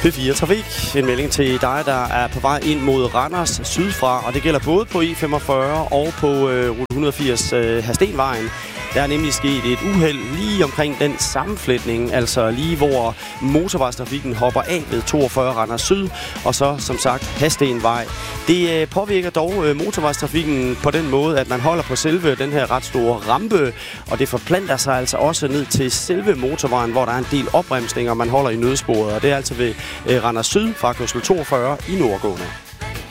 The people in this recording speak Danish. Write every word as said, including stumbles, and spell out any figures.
P fire Trafik. En melding til dig, der er på vej ind mod Randers sydfra, og det gælder både på E femogfyrre og på øh, rute et hundrede og firs øh, Hadstenvejen. Der er nemlig sket et uheld lige omkring den sammenflætning, altså lige hvor motorvejstrafikken hopper af ved toogfyrre Randers Syd, og så som sagt Hadstenvej. Det øh, påvirker dog øh, motorvejstrafikken på den måde, at man holder på selve den her ret store rampe, og det forplanter sig altså også ned til selve motorvejen, hvor der er en del opbremsninger, man holder i nødsporet, og det er altså ved øh, Randers Syd fra kørsel toogfyrre i nordgående.